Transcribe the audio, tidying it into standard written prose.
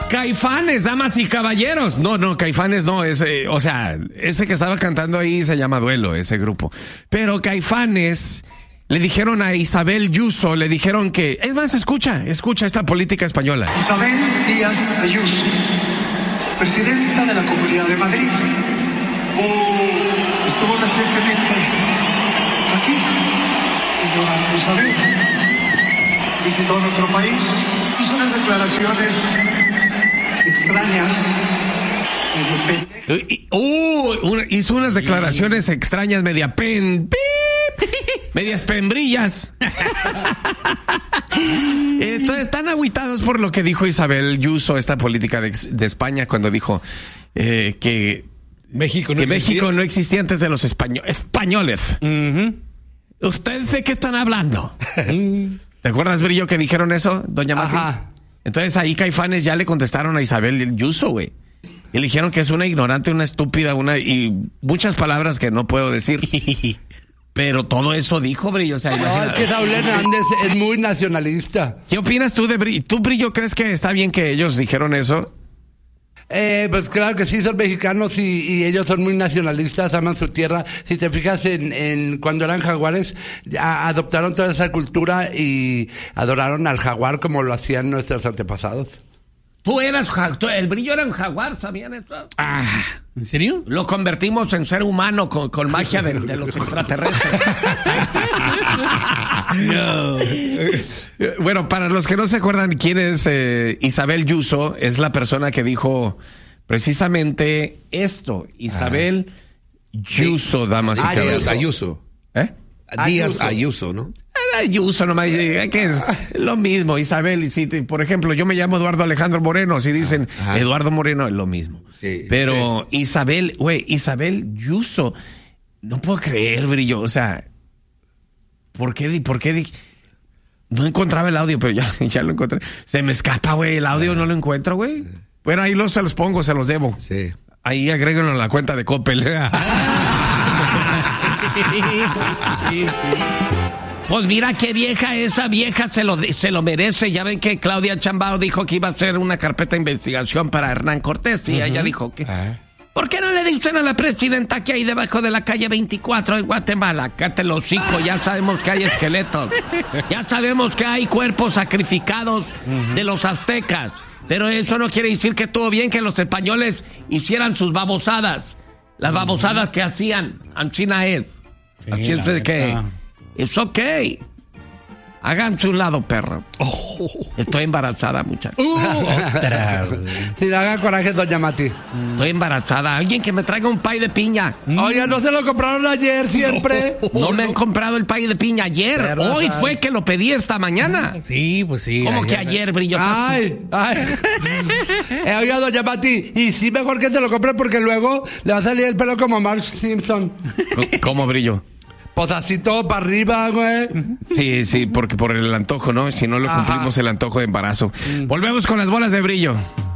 Caifanes, damas y caballeros. No, Caifanes no, o sea, ese que estaba cantando ahí se llama Duelo, ese grupo. Pero Caifanes le dijeron a Isabel Yuso, le dijeron que, es más, escucha esta política española. Isabel Díaz Ayuso, presidenta de la Comunidad de Madrid, estuvo recientemente aquí, señora Isabel, visitó nuestro país, hizo unas declaraciones extrañas. Hizo unas declaraciones extrañas, medias pembrillas. Entonces, están agüitados por lo que dijo Isabel Yuso, esta política de España, cuando dijo que México no existía antes de los españoles. Uh-huh. ¿Ustedes de qué están hablando? ¿Te acuerdas, Brillo, que dijeron eso, doña Mati? Ajá. Entonces ahí Caifanes ya le contestaron a Isabel Yuso, güey. Y le dijeron que es una ignorante, una estúpida, y muchas palabras que no puedo decir. Pero todo eso dijo, Brillo. O sea, no, es que Saúl Hernández es muy nacionalista. ¿Qué opinas tú de Brillo? ¿Tú, Brillo, crees que está bien que ellos dijeron eso? Pues claro que sí, son mexicanos y ellos son muy nacionalistas, aman su tierra. Si te fijas en cuando eran jaguares, adoptaron toda esa cultura y adoraron al jaguar como lo hacían nuestros antepasados. El Brillo era un jaguar, ¿sabían eso? ¿En serio? Lo convertimos en ser humano con magia de los extraterrestres. No. Bueno, para los que no se acuerdan quién es Isabel Yuso, es la persona que dijo precisamente esto. Isabel Yuso, damas y caballeros. Ayuso. Díaz Ayuso, ¿no? Ayuso nomás, que es lo mismo, Isabel, y si por ejemplo, yo me llamo Eduardo Alejandro Moreno, si dicen Eduardo Moreno es lo mismo. Sí, pero sí. Isabel Yuso, no puedo creer, Brillo, o sea, ¿por qué? No encontraba el audio, pero ya lo encontré. Se me escapa, güey, el audio no lo encuentro, güey. Bueno, ahí se los pongo, se los debo. Sí. Ahí agréguenlo a la cuenta de Coppel. Pues mira qué vieja, esa vieja se lo merece. Ya ven que Claudia Sheinbaum dijo que iba a hacer una carpeta de investigación para Hernán Cortés y ella dijo que... ¿Por qué no le dicen a la presidenta que hay debajo de la calle 24 en Guatemala? Cállate el hocico, ya sabemos que hay esqueletos. Ya sabemos que hay cuerpos sacrificados de los aztecas. Pero eso no quiere decir que estuvo bien que los españoles hicieran sus babosadas. Las babosadas que hacían, Ancina es. Así es de que... Es ok. Háganse un lado, perro. Estoy embarazada, muchachos. Si le haga coraje, doña Mati. Estoy embarazada. Alguien que me traiga un pay de piña. Oye, ¿no se lo compraron ayer siempre? No me han comprado el pay de piña ayer. Pero, hoy fue que lo pedí esta mañana. Sí, pues sí. ¿Cómo que ayer, Brillo? Ay. Oiga, doña Mati, y sí mejor que te lo compre porque luego le va a salir el pelo como Marge Simpson. ¿Cómo, Brillo? Pues así todo para arriba, güey. Sí, porque por el antojo, ¿no? Si no lo cumplimos el antojo de embarazo. Volvemos con las bolas de Brillo.